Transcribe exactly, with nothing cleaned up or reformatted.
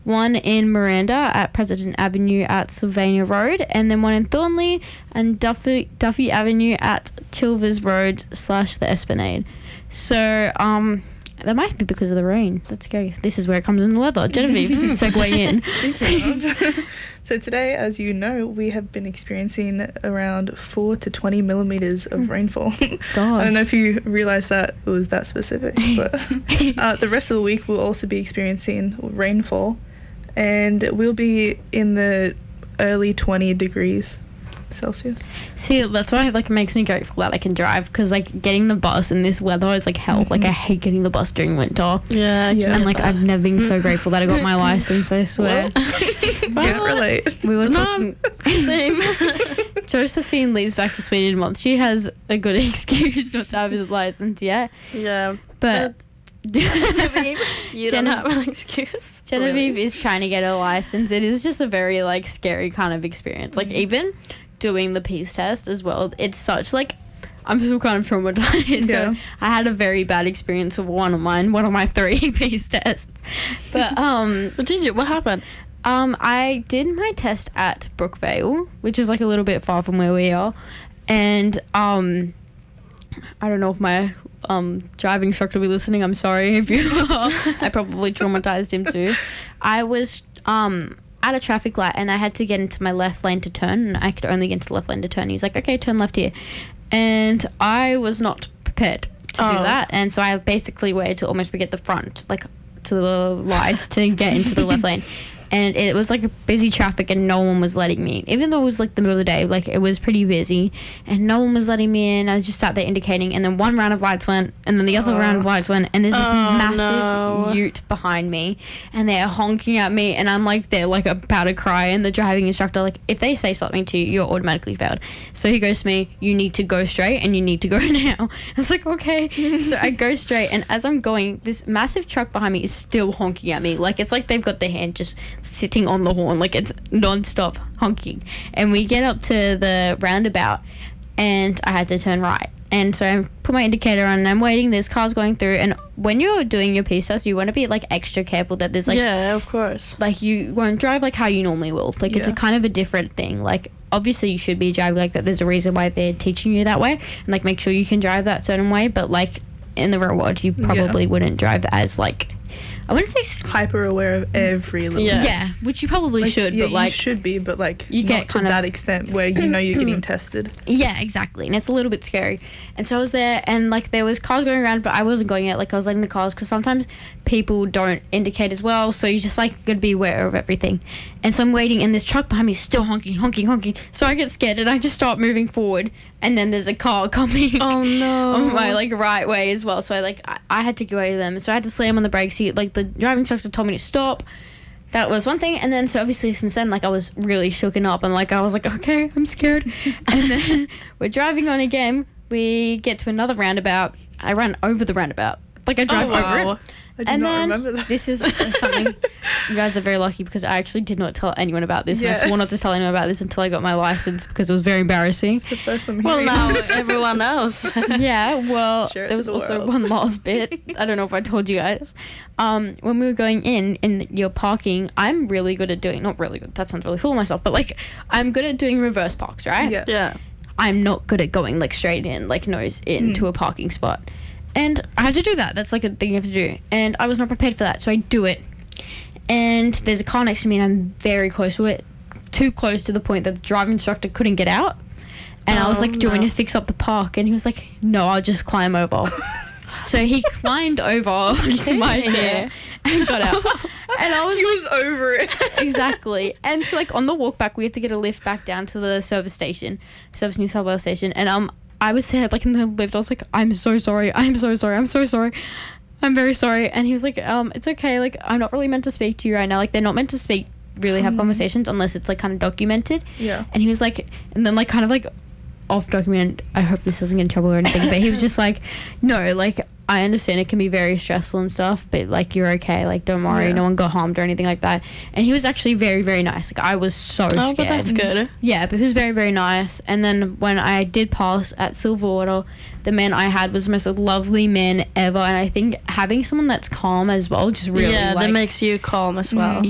one in Miranda at President Avenue at Sylvania Road, and then one in Thornley and Duffy, Duffy Avenue at Chilvers Road slash the Esplanade. So, um... that might be because of the rain. That's scary. This is where it comes in the weather. Genevieve, segue in. Speaking of, so today, as you know, we have been experiencing around four to twenty millimetres of rainfall. Gosh. I don't know if you realise that it was that specific, but uh, the rest of the week we'll also be experiencing rainfall, and we'll be in the early twenty degrees Celsius. See, that's why like it makes me grateful that I can drive, because like getting the bus in this weather is like hell. Mm-hmm. Like I hate getting the bus during winter. Yeah, yeah. And like I've never been so grateful that I got my license, I swear. Well, can't relate. We were No, talking same. Josephine leaves back to Sweden in a month. She has a good excuse not to have his license yet. Yeah, But Genevieve, you don't Gene- have an excuse. Genevieve Really. is trying to get a license. It is just a very like scary kind of experience. Like even doing the P E A S test as well, it's such like I'm still kind of traumatized. Yeah. So I had a very bad experience with one of mine, one of my three P E A S tests. But um What did you? What happened? um I did my test at Brookvale, which is like a little bit far from where we are, and um I don't know if my um driving instructor will be listening. I'm sorry if you are. I probably traumatized him too. I was um at a traffic light and I had to get into my left lane to turn, and I could only get into the left lane to turn. He was like, okay, turn left here. And I was not prepared to do Oh. that. And so I basically waited to almost get the front, like to the lights to get into the left lane. And it was like a busy traffic and no one was letting me in. Even though it was like the middle of the day, like it was pretty busy and no one was letting me in. I was just sat there indicating, and then one round of lights went and then the other Oh. round of lights went, and there's this Oh, massive no. ute behind me and they're honking at me, and I'm like, they're like about to cry, and the driving instructor, like, if they say something to you, you're automatically failed. So he goes to me, you need to go straight and you need to go now. I was like, okay. So I go straight, and as I'm going, this massive truck behind me is still honking at me. Like it's like they've got their hand just sitting on the horn, like it's non-stop honking. And we get up to the roundabout and I had to turn right, and so I put my indicator on and I'm waiting, there's cars going through, and when you're doing your P E A S test you want to be like extra careful that there's like yeah, of course. like you won't drive like how you normally will. Like it's a Yeah. kind of a different thing. Like obviously you should be driving like that, there's a reason why they're teaching you that way, and like make sure you can drive that certain way, but like in the real world you probably Yeah. wouldn't drive as like, I wouldn't say s- Hyper aware of every little Yeah. yeah, which you probably Like, should, yeah, but like you should be, but like you not get to kind of- that extent where you know you're getting tested. yeah, exactly, and it's a little bit scary. And so I was there, and like there was cars going around, but I wasn't going yet. Like I was letting the cars, because sometimes people don't indicate as well, so you just like gotta be aware of everything. And so I'm waiting, and this truck behind me is still honking, honking, honking. So I get scared and I just start moving forward, and then there's a car coming. Oh no. On my like right way as well. So I like I, I had to go over them. So I had to slam on the brakes. He, like the driving instructor told me to stop. That was one thing. And then so obviously since then, like I was really shooken up, and like I was like, okay, I'm scared. And then we're driving on again. We get to another roundabout. I run over the roundabout. Like I drive Oh, over wow. it. I do And not then remember that. this is uh, something you guys are very lucky, because I actually did not tell anyone about this. And I Yeah. swore not to tell anyone about this until I got my license, because it was very embarrassing. It's the first I'm Well, hearing. now everyone knows. Yeah, well, Share it there to was the also world. one last bit. I don't know if I told you guys. Um, when we were going in, in your parking, I'm really good at doing, not really good, that sounds really full of myself, but like, I'm good at doing reverse parks, right? Yeah. Yeah. I'm not good at going like straight in, like nose into Mm. a parking spot. And I had to do that. That's like a thing you have to do. And I was not prepared for that, so I do it. And there's a car next to me, and I'm very close to it. Too close to the point that the driving instructor couldn't get out. And I was Oh, like doing no. to fix up the park, and he was like, no, I'll just climb over. So he climbed over to my chair and got out. And I was He like, was over it. exactly. And so like on the walk back, we had to get a lift back down to the service station, Service New South Wales station. And um, I was there like in the lift. I was like, I'm so sorry. I'm so sorry. I'm so sorry. I'm very sorry. And he was like, um, it's okay. Like I'm not really meant to speak to you right now. Like they're not meant to speak, really have Mhm. conversations unless it's like kind of documented. Yeah. And he was like, and then like kind of like off document. I hope this doesn't get in trouble or anything. But he was just like, no, like I understand it can be very stressful and stuff, but like you're okay. Like don't worry, Yeah. no one got harmed or anything like that. And he was actually very very nice. Like I was so Oh, scared. but that's good. Yeah, but he was very very nice. And then when I did pass at Silverwater, the man I had was the most lovely man ever. And I think having someone that's calm as well just really yeah, like, that makes you calm as well.